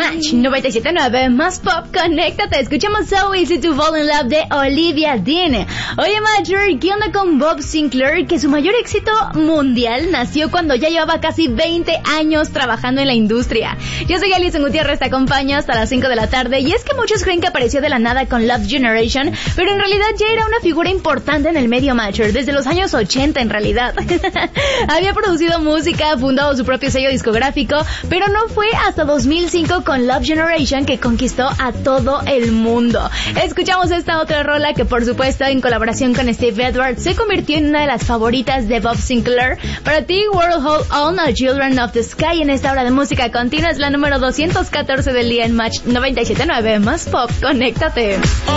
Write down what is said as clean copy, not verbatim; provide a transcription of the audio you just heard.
Match 97.9 más pop, conéctate. Escuchamos So Easy to Fall in Love de Olivia Dean. Oye, Major, ¿qué onda con Bob Sinclair? Que su mayor éxito mundial nació cuando ya llevaba casi 20 años trabajando en la industria. Yo soy Alison Gutiérrez, te acompaño hasta las 5 de la tarde. Y es que muchos creen que apareció de la nada con Love Generation, pero en realidad ya era una figura importante en el medio, Major, desde los años 80 en realidad. Había producido música, fundado su propio sello discográfico, pero no fue hasta 2005 con Love Generation que conquistó a todo el mundo. Escuchamos esta otra rola que, por supuesto, en colaboración con Steve Edwards, se convirtió en una de las favoritas de Bob Sinclair. Para ti, World Hold On, a Children of the Sky, en esta hora de música continua, es la número 214 del día en Match 97.9 más pop. Conéctate.